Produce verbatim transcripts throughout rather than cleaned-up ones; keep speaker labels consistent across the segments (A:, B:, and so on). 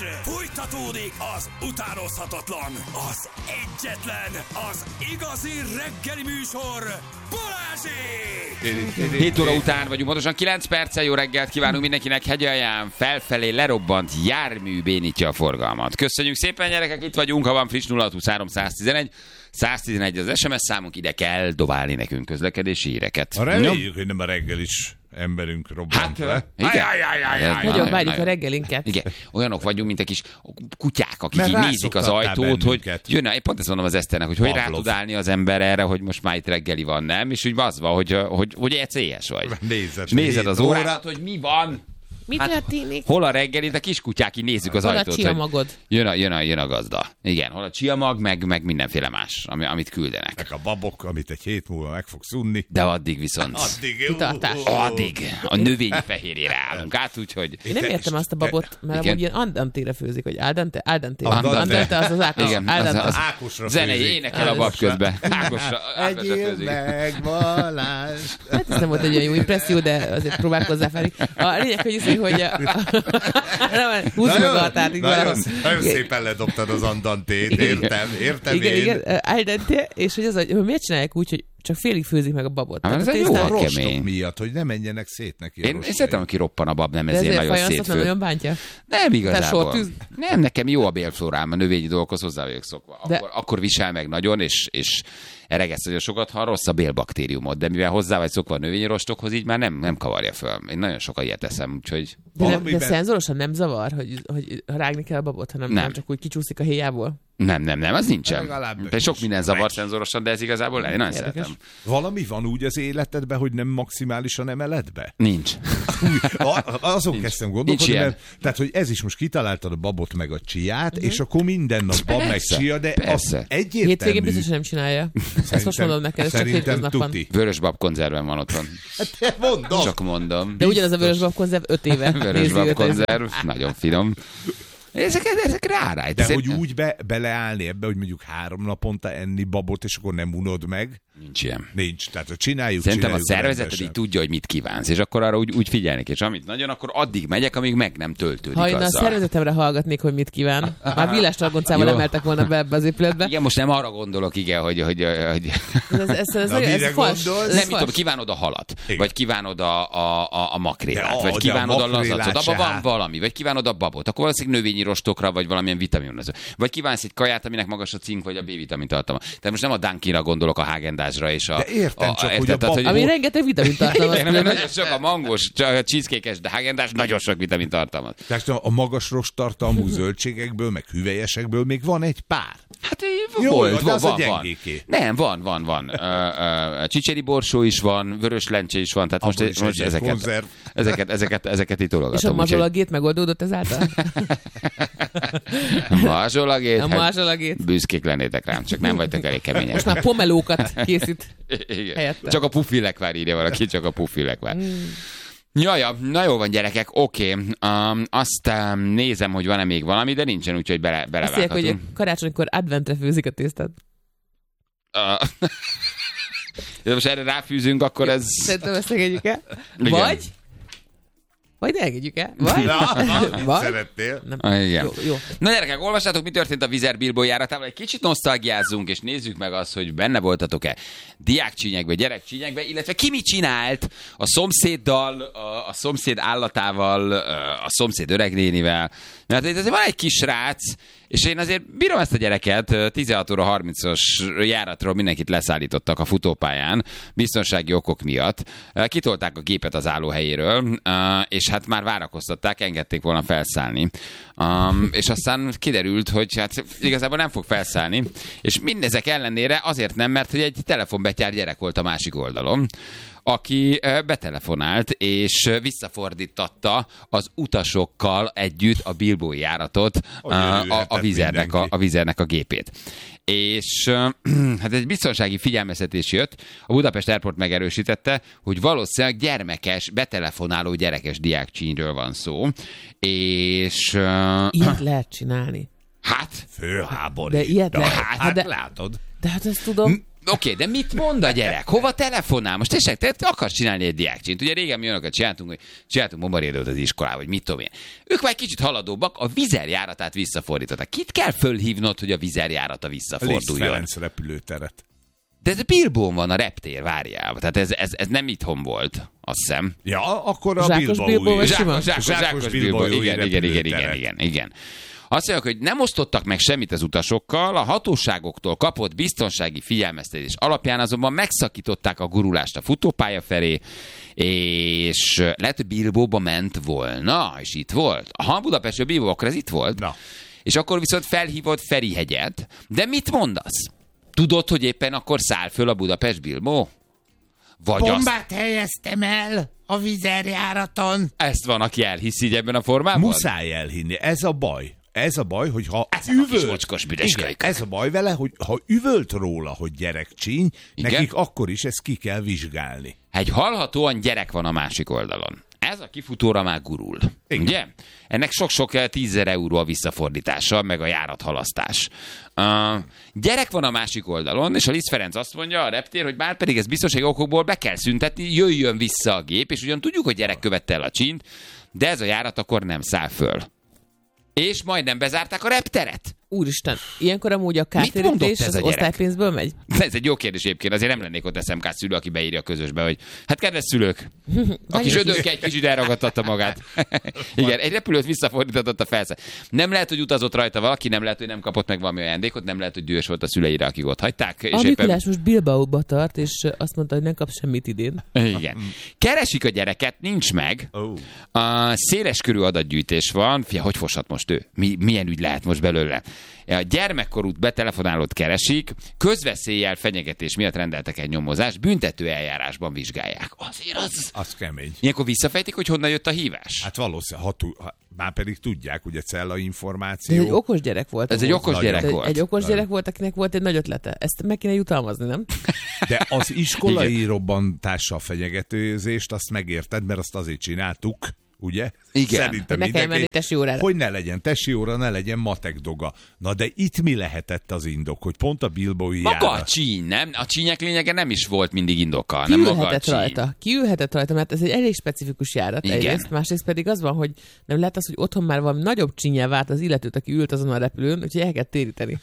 A: Fújtatódik az utánozhatatlan, az egyetlen, az igazi reggeli műsor, Balázsék!
B: hét óra után vagyunk, pontosan kilenc perccel. Jó reggelt kívánunk mindenkinek. Hegyalján felfelé lerobbant jármű bénítja a forgalmat. Köszönjük szépen, gyerekek, itt vagyunk, ha van friss nulla huszonhárom száztizenegy. száztizenegy az es em es számunk, ide kell dobálni nekünk közlekedési híreket.
C: Ha reméljük, hogy nem a reggel is emberünk robbant
B: hát,
C: le.
B: Igen.
D: Nagyon várjuk a reggelinket.
B: Igen, olyanok vagyunk, mint a kis kutyák, akik így nézik az ajtót, hogy jön, én pont ezt mondom az Eszternek, hogy hogy rá tud állni az ember erre, hogy most már itt reggeli van, nem? És úgy az van, hogy, hogy, hogy egy céhes vagy.
C: Nézed,
B: Nézed az órát, hogy mi van.
D: Mi
B: hát,
D: történik?
B: Hol a reggeli, de kiskutyák, így nézzük az
D: hol
B: ajtót.
D: Hol a csiamagod?
B: Jön a, jön, a, jön a gazda. Igen, hol a csiamag, meg, meg mindenféle más, ami, amit küldenek.
C: Meg a babok, amit egy hét múlva meg fogsz unni.
B: De addig viszont...
C: Addig,
D: Kitartás.
B: Addig a növényi fehérjére állunk át, úgyhogy...
D: Én nem értem azt a babot, mert amúgy ilyen andantére főzik, hogy aldante, aldante.
B: Aldante.
D: Aldante az az Ákos.
B: Igen,
D: Aldante.
B: az, az,
C: Ákosra
B: zenei
C: főzik.
B: énekel a bab közben. Ákosra, Ákosra
C: Egyél
B: főzik.
C: meg, Balázs!
D: Hát ez nem volt egy olyan jó impresszió, de azért próbálkozzá felé. A lényeg, hogy iszik, hogy húzd meg a határt.
C: Nagyon, nagyon szépen ledobtad az andantét, értem, értem
D: igen,
C: én.
D: igen, aldante, és hogy az, hogy miért csinálják úgy, hogy csak félig főzik meg a babot.
B: Hát, ez egy
C: A
B: jó
C: rostok
B: kemény.
C: miatt, hogy ne menjenek szét neki a
B: Én, én
C: rostai.
B: szeretem, aki roppan a bab, nem
D: De
B: ezért
D: ezért
B: nagyon
D: fajanszat nem
B: szétfő.
D: nagyon bántja.
B: Nem igazából.
D: sortűz.
B: Nem, nekem jó a bélflórám, a növényi dolgokhoz hozzá vagyok szokva.
D: De-
B: Akkor, akkor visel meg nagyon, és, és eregeszt nagyon sokat, ha rossz a bélbaktériumot. De mivel hozzá vagy szokva a növényi rostokhoz, így már nem, nem kavarja föl. Én nagyon sokat ilyet eszem, úgyhogy...
D: De, nem, de
C: Valamiben-
D: szenzorosan nem zavar, hogy, hogy rágni kell a babot, hanem nem.
B: Nem.
D: nem csak úgy kicsúszik a héjából.
B: Nem, nem, nem, az nincsen.
C: Legalább
B: De sok minden zavar
C: Recs.
B: szenzorosan, de ez igazából én nagyon
D: Érdekes.
B: szeretem.
C: Valami van úgy az életedben, hogy nem maximálisan emeled be?
B: Nincs.
C: A- Azon kezdtem
B: Nincs
C: gondolkodni,
B: ilyen.
C: mert, tehát, hogy ez is most kitaláltad a babot meg a csiát, és akkor minden nap bab meg
B: Persze,
C: csia, de
B: persze.
C: az egyértelmű.
D: Hétvégén biztos, hogy nem csinálja. Ezt most mondom neked, ez csak
C: Szerintem
D: hétköznap van.
C: tuti.
B: Vörös bab konzerven van otthon.
C: Te mondom.
B: Csak mondom.
D: De ugyanaz a vörösbab konzerv öt éve.
B: Vörös
D: nézi
B: bab
D: őt.
B: konzerv, nagyon finom. Ezek, ezek rárájt.
C: De hogy úgy be, beleállni ebbe, hogy mondjuk három naponta enni babot, és akkor nem unod meg?
B: Nincs ilyen.
C: Nincs. Tehát csináljuk,
B: Szerintem a
C: csináljuk
B: szervezeted
C: rendesen.
B: így tudja, hogy mit kívánsz, és akkor arra úgy, úgy figyelnék, és amit nagyon, akkor addig megyek, amíg meg nem töltődik
D: Ha én a
B: azzal.
D: szervezetemre hallgatnék, hogy mit kíván, már villás targoncával
B: Jó.
D: emeltek volna be ebbe az épületbe.
B: Igen, most nem arra gondolok, igen, hogy, hogy, hogy
D: Ez, ez, ez,
C: Na,
D: ez,
C: mire
D: ez fals.
C: gondolsz?
D: Ez
B: nem, mit
D: fals.
B: tudom, kívánod a halat,
C: Igen.
B: vagy kívánod a, a, a, a makrélát,
C: De,
B: vagy
C: de a
B: kívánod a, a
C: makrélát
B: lazacot,
C: se
B: abban van
C: hát.
B: valami, vagy kívánod a babot, akkor valószínűleg növényi rostokra, vagy valamilyen vitaminozó. Vagy kívánsz egy kaját, aminek magas a cink, vagy a B-vitamin tartalma. Tehát most nem a Dunkinra gondolok, a Häagen-Dazsra és a...
C: De értem,
B: a,
C: csak,
B: érted,
C: hogy a
B: tehát,
C: bab-
D: Ami rengeteg vitamin tartalmaz.
B: Igen, mert nagyon sok a mangos, a cheesecake-es, de Häagen-Dazs nagyon sok vitamin tartalmaz.
C: Tehát a magas rosttartalmú zöldségekből, meg hüvelyesekből még van egy pár.
B: Hát így
C: Jó,
B: volt,
C: de
B: van,
C: az a
B: van, van.
C: gyengéké.
B: Nem, van, van, van. Uh, uh, csicseri borsó is van, vörös lencse is van, tehát
C: Abból
B: most,
C: is
B: most
C: egy
B: ezeket,
C: konzerv.
B: ezeket, ezeket, ezeket itt
D: És a
B: tologatom.
D: mazsolagét megoldódott ezáltal?
B: Mazsolagét?
D: A
B: Hát
D: mazsolagét.
B: büszkék lennétek rám, csak nem vagytok elég kemények.
D: Most már pomelókat készít.
B: Igen.
D: helyette.
B: Csak a pufilekvár írja valaki, csak a pufilekvár. Jaja, na jó van gyerekek, oké. Um, azt um, nézem, hogy van-e még valami, de nincsen, úgyhogy bele,
D: Azt mondják,
B: belevághatunk.
D: hogy karácsonykor adventre főzik a tésztát.
B: Uh, de most erre ráfűzünk, akkor ez...
D: Szerintem ezt engedjük el.
B: Igen.
D: Vagy... Vagy engedjük el. Vagy... Vagy...
C: Szerettél?
D: Nem.
B: Ah, igen.
D: Jó, jó.
B: Na gyerekek, olvassátok, mi történt a Vizer Bilbo járatával. Egy kicsit nosztalgiázzunk, és nézzük meg azt, hogy benne voltatok-e diákcsínyekbe, gyerekcsínyekbe, illetve ki mit csinált a szomszéddal, a, a szomszéd állatával, a szomszéd öregnénivel. Mert itt azért van egy kis srác, és én azért bírom ezt a gyereket, tizenhat óra harmincas járatról mindenkit leszállítottak a futópályán, biztonsági okok miatt. Kitolták a gépet az állóhelyéről, és hát már várakoztatták, engedték volna felszállni. Um, és aztán kiderült, hogy hát igazából nem fog felszállni, és mindezek ellenére azért nem, mert hogy egy telefonbetyár gyerek volt a másik oldalon, aki betelefonált, és visszafordítatta az utasokkal együtt a Bilbói járatot, a, a, a, vizernek a, a vizernek a gépét. És hát egy biztonsági figyelmeztetés jött, a Budapest Airport megerősítette, hogy valószínűleg gyermekes, betelefonáló gyerekes diákcsínyről van szó, és...
D: Ilyet lehet csinálni.
B: Hát...
C: Főháborít.
D: De ilyet lehet.
C: Hát,
D: Hát de-
C: látod.
D: De hát ezt tudom.
B: Oké, de mit mond a gyerek? Hova telefonál? Most tényleg, te akarsz csinálni egy diákcsint. Ugye régen mi olyanokat csináltunk, hogy csináltunk bombarédőt az iskolába, vagy mit tudom én. Ők már kicsit haladóbbak, a vizerjáratát visszafordították. Kit kell fölhívnod, hogy a vizerjárata visszaforduljon?
C: Liszt Ferenc repülőteret.
B: De ez a Bilbón van a reptér, várjál. Tehát ez, ez, ez nem itthon volt, azt hiszem.
C: Ja, akkor a
D: Zsákos Bilbó vagy sima?
B: Zsákos, zsákos, zsákos Bilbó. Igen, igen, igen, igen, igen, igen. Azt mondják, hogy nem osztottak meg semmit az utasokkal, a hatóságoktól kapott biztonsági figyelmeztetés alapján azonban megszakították a gurulást a futópálya felé, és lehet, hogy Bilbóba ment volna, és itt volt. Ha Budapestről Bilbó, akkor ez itt volt.
C: Na.
B: És akkor viszont felhívott Ferihegyet. De mit mondasz? Tudod, hogy éppen akkor száll föl a Budapest-Bilbó? Vagy
E: Bombát azt... helyeztem el a vizerjáraton.
B: Ezt van, aki elhiszi így ebben a formában?
C: Muszáj elhinni. Ez a baj. Ez a baj, hogy ha
B: ez üvölt,
C: igen, ez a baj vele, hogy ha üvölt róla, hogy gyerekcsíny, igen? Nekik akkor is ezt ki kell vizsgálni.
B: Egy hallhatóan gyerek van a másik oldalon. Ez a kifutóra már gurul. Igen. Ugye? Ennek sok-sok tízezer euró a visszafordítása, meg a járathalasztás. Uh, gyerek van a másik oldalon, és a Liszt Ferenc azt mondja a reptér, hogy bár pedig ez biztonsági okokból be kell szüntetni, jöjjön vissza a gép, és ugyan tudjuk, hogy gyerek követte el a csínt, de ez a járat akkor nem száll föl. És majdnem bezárták a repteret.
D: Úristen, ilyenkor amúgy a kártérítés az osztálypénzből megy?
B: Ez egy jó kérdés egyébként, azért nem lennék ott es em ká szülő, aki beírja a közösbe, hogy hát kedves szülők, a kis ödönke egy kicsit elragadtatta magát. Igen, egy repülőt visszafordított a felszáll. Nem lehet, hogy utazott rajta valaki, nem lehet, hogy nem kapott meg valami ajándékot, nem lehet, hogy dühös volt a szüleire, akik ott hagyták.
D: A Mikulás éppen... most Bilbaóba tart, és azt mondta, hogy nem kap semmit idén.
B: Igen. Keresik a gyereket, nincs meg. Oh. A széleskörű adatgyűjtés van. Fia, hogy foshat most ő? Mi, milyen ügy lehet most belőle? A gyermekkorút betelefonálót keresik, közveszéllyel fenyegetés miatt rendeltek egy nyomozást, büntető eljárásban vizsgálják. Azért az...
C: Az kemény.
B: Ilyenkor visszafejtik, hogy honnan jött a hívás?
C: Hát valószínűleg, ha, tu- ha már pedig tudják, ugye cella információ.
D: Ez egy okos gyerek volt.
B: Ez egy okos gyerek volt.
D: Egy okos gyerek volt, akinek volt egy nagy ötlete. Ezt meg kéne jutalmazni, nem?
C: De az iskolai robbantással fenyegetőzést, azt megérted, mert azt azért csináltuk, ugye?
B: Igen.
D: Szerintem ne kell menni tesi órára.
C: Hogy ne legyen tesi óra, ne legyen matek doga. Na de itt mi lehetett az indok, hogy pont a bilbaói
B: maga
C: járat...
B: a csíny, nem? A csínyek lényege nem is volt mindig indokkal.
D: Ki
B: nem
D: ülhetett
B: maga a csíny.
D: rajta? Ki ülhetett rajta, mert ez egy elég specifikus járat.
B: Igen.
D: Egyrészt, másrészt pedig az van, hogy nem lehet az, hogy otthon már valami nagyobb csínyel várt az illetőt, aki ült azon a repülőn, úgyhogy el kell téríteni.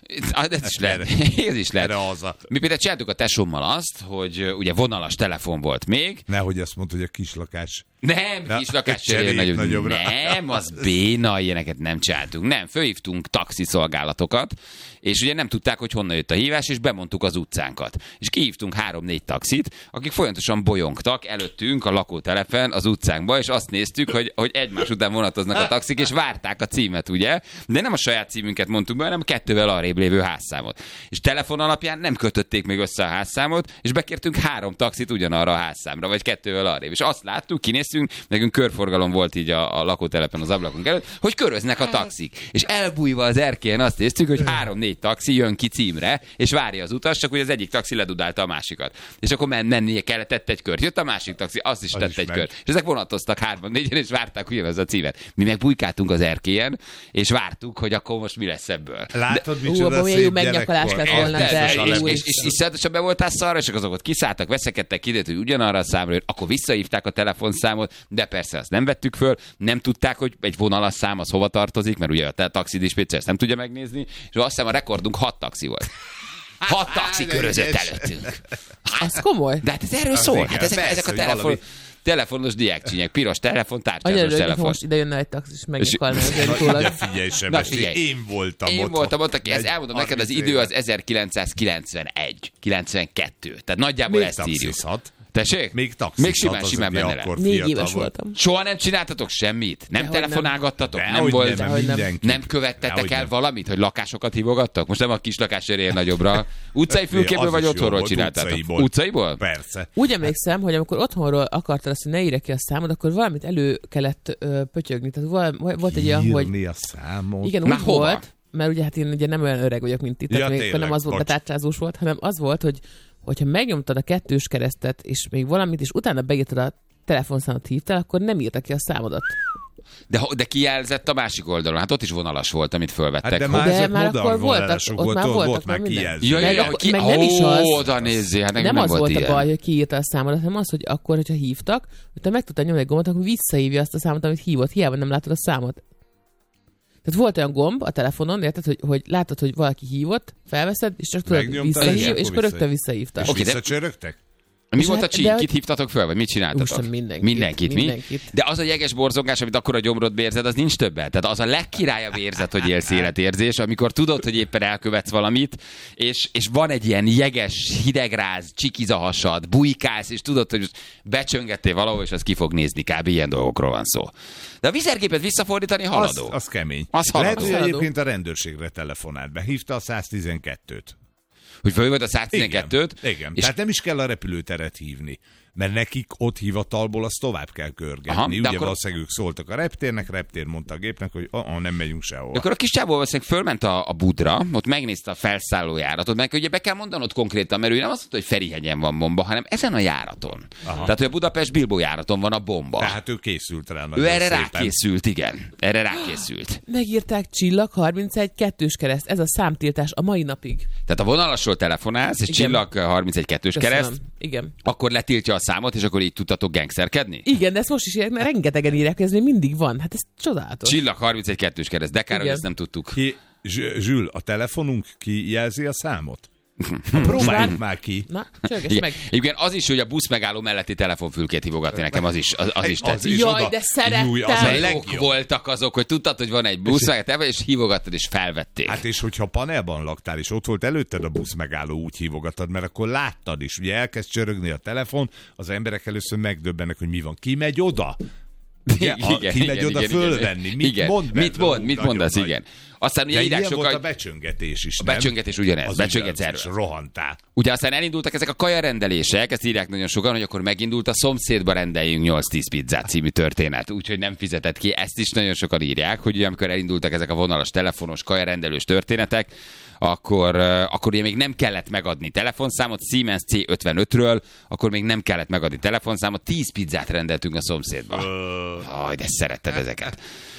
B: Ez is lehet. Ez is lehet. Mi például csináltuk a tesómmal azt, hogy ugye vonalas telefon volt még.
C: Nehogy azt mondta, hogy a kislakás.
B: Nem, kislakás cserél nagyobb. Nagyobbra. Nem, az béna, ilyeneket nem csináltunk. Nem, fölhívtunk taxiszolgálatokat, és ugye nem tudták, hogy honnan jött a hívás, és bemondtuk az utcánkat. És kihívtunk három-négy taxit, akik folyamatosan bolyongtak előttünk a lakótelepen az utcánkba, és azt néztük, hogy, hogy egymás után vonatoznak a taxik, és várták a címet, ugye? De nem a saját címünket mondtuk be, hanem kettővel arrébb lévő házszámot. És telefon alapján nem kötötték még össze a házszámot, és bekértünk három taxit ugyanarra a házszámra, vagy kettővel arrébb. És azt láttuk, kinéztünk, nekünk körforgalom volt így a, a lakótelepen az ablakunk előtt, hogy köröznek a taxik. És elbújva az erkélyen azt néztük, hogy három-négy taxi jön ki címre, és várja az utas, csak hogy az egyik taxi ledudálta a másikat. És akkor men- mennie kellett, tett egy kört. Jött a másik taxi, azt is az tett is egy meg. kört. És ezek vonatoztak hárman, négyen, és várták ugyanaz a címet. Mi meg bujkáltunk az erkélyen, és vártuk, hogy akkor most mi lesz ebből.
C: Látod, micsoda szép
D: megnyakalás lett volna, de...
B: És iszonyatosan be voltál szarra, és azok ott kiszálltak, veszekedtek, kiderült, hogy ugyanarra a számra, akkor visszahívták a telefonszámot, de persze azt nem vettük föl, nem tudták, hogy egy vonalas szám az hova tartozik, mert ugye a taxidispécer ezt nem tudja megnézni, és azt hiszem a rekordunk hat taxi volt. Hat taxi körözött előttünk.
D: Ez komoly?
B: De hát ez erről szól. Hát ezek, ezek a telefon, telefonos diákcsínyek, piros telefon, tárcsázós telefon.
D: Most ide jönne egy taxis, és megnyakalna az utólag.
C: Figyelj, Sebessy, én voltam
B: Én voltam ott, aki ezt elmondom neked, az idő az ezerkilencszázkilencvenegy, kilencvenkettő. Tehát nagyjából
C: még
B: ezt írjuk.
C: Tessék? Még taxis.
B: Még simán, simán benne lehet.
D: Négy éves voltam.
B: Soha nem csináltatok semmit? Nem
D: Dehogy
B: telefonálgattatok?
C: Nem,
B: nem, volt,
C: nem,
B: nem, nem követtetek
C: Dehogy
B: el
C: nem.
B: valamit, hogy lakásokat hívogattak? Most nem a kis lakás cserél nagyobbra. Utcai fülkéből vagy otthonról csináltátok?
C: Utcaiból.
B: Utcaiból?
C: Persze.
D: Úgy emlékszem, hogy amikor otthonról akartad azt, hogy ne írja ki a számod, akkor valamit elő kellett ö, pötyögni. Tehát val- volt egy olyan, hogy...
C: Írni a számot.
D: Igen,
B: Már
D: úgy
B: hova?
D: volt, mert ugye hát én ugye nem olyan öreg vagyok, mint itt,
C: Ja,
D: tehát még
C: tényleg,
D: nem az volt,
C: bocs.
D: betárcsázós volt, hanem az volt, hogy hogyha megnyomtad a kettős keresztet, és még valamit, és utána beírtad a telefonszámot hívtál, akkor nem írta ki a számodat.
B: De, de kijelzett a másik oldalon. Hát ott is vonalas volt, amit fölvettek.
C: Hát de már
D: De
C: ezek
D: már
C: modern
D: akkor voltak,
C: vonalások
D: ott
C: volt,
D: már
C: ott
D: voltak,
C: volt már
D: minden.
C: kijelző.
B: Ja, ja,
D: Meg
B: ja,
D: akkor-
B: ki,
D: meg nem is az.
B: Ó, oda nézzé, hát nekem
D: Nem,
B: nem,
D: az
B: volt
D: volt
B: ilyen.
D: a baj, hogy kiírta a számodat, hanem az, hogy akkor, hogyha hívtak, te meg tudtad nyomni egy gombot, akkor visszahívja azt a számot, amit hívott. Hiába nem látod a számot. Tehát volt olyan gomb a telefonon, érted, hogy, hogy látod, hogy valaki hívott, felveszed, és csak tudod
C: Megnyomtad,
D: visszahív,
C: és
D: és
C: akkor
D: akkor rögtön
C: visszahív.
D: visszahívta.
C: És
B: Oké, de-
C: visszacsörögtek?
B: Mi
D: És
B: volt a
D: hát-
B: csík?
D: de-
B: Kit hívtatok föl, vagy mit csináltatok?
D: Úristen, mindenkit.
B: Mindenkit, mi?
D: Mindenkit.
B: De az a jeges borzongás, amit akkor a gyomrodba érzed, az nincs többet. Tehát az a legkirályabb érzet, hogy élsz életérzés, amikor tudod, hogy éppen elkövetsz valamit, és, és van egy ilyen jeges, hidegráz, csikizahasad, bujkálsz, és tudod, hogy most becsöngettél valahol, és az ki fog nézni, kb. Ilyen dolgokról van szó. De a vizergépet visszafordítani
C: Az,
B: haladó.
C: az kemény.
B: Az haladó.
C: Lehet, hogy
D: Haladó.
C: egyébként a rendőrségre telefonált be. Hívta a száztizenkettőt.
B: Hogy fölhívod a száztizenkettőt,
C: Igen, igen.
B: és
C: Tehát nem is kell a repülőteret hívni, mert nekik ott hivatalból azt tovább kell körgetni.
B: Aha, de
C: Ugye
B: akkor-
C: valószínűleg ők szóltak a reptérnek, reptér mondta a gépnek, hogy ah, nem megyünk sehova.
B: akkor a kis csávó valószínűleg fölment a, a Budra, ott megnézte a felszállójáratot, meg ugye be kell mondanod konkrétan, mert ő nem azt mondta, hogy Ferihegyen van bomba, hanem ezen a járaton. Aha. Tehát, hogy a Budapest-Bilbó járaton van a bomba.
C: Tehát ő készült rá nagyon
B: ő erre
C: szépen.
B: rákészült, igen. Erre rákészült.
D: Megírták csillag harmincegy kettős kereszt. Ez a számtiltás a mai napig.
B: Tehát a vonalasról telefonálsz, és
D: Igen.
B: csillag harmincegy kettős
D: Köszönöm.
B: kereszt,
D: Igen.
B: akkor letiltja a számot, és akkor így tudtatok gangsterkedni?
D: Igen, de ezt most is írják, mert rengetegen írják, hogy ez még mindig van. Hát ez csodálatos.
B: Csillag harmincegy kettős kereszt, de kár, hogy
D: Igen.
B: ezt nem tudtuk.
C: Ki, Zs- Zsül, a telefonunk kijelzi a számot? Próbáljuk már ki.
D: Na, csörgess
B: Igen.
D: meg.
B: Igen, az is, hogy a busz megálló melletti telefonfülkét hívogatni nekem, az is, az, az is
C: Az
B: tetszik.
C: is
D: Jaj,
C: oda
D: de szerettem.
C: nyúj, az a
B: De jók
C: legjobb.
B: voltak azok, hogy tudtad, hogy van egy busz, és hívogattad, és felvették.
C: Hát és hogyha panelban laktál, és ott volt előtted a busz megálló, úgy hívogatod, mert akkor láttad is. Ugye elkezd csörögni a telefon, az emberek először megdöbbennek, hogy mi van. Ki megy oda? Ugye, a, ki megy oda fölvenni? Mit
B: igen.
C: mond?
B: Mit mond? Mit mondasz? Igen. Aztán ugye
C: De
B: írják
C: ilyen volt a
B: sokan,
C: becsöngetés is,
B: a
C: nem?
B: becsöngetés ugyanez,
C: Az
B: becsöngetsz
C: ugyanaz,
B: erről.
C: és rohantál.
B: ugye aztán elindultak ezek a kajarendelések, ezt írják nagyon sokan, hogy akkor megindult a szomszédba rendeljünk nyolc-tíz pizzát című történet, úgyhogy nem fizetett ki. Ezt is nagyon sokan írják, hogy ugye, amikor elindultak ezek a vonalas, telefonos, kajarendelős történetek, akkor, uh, akkor ugye még nem kellett megadni telefonszámot, Siemens C ötvenötről, akkor még nem kellett megadni telefonszámot, tíz pizzát rendeltünk a szomszédba. Aj, de szeretted ezeket.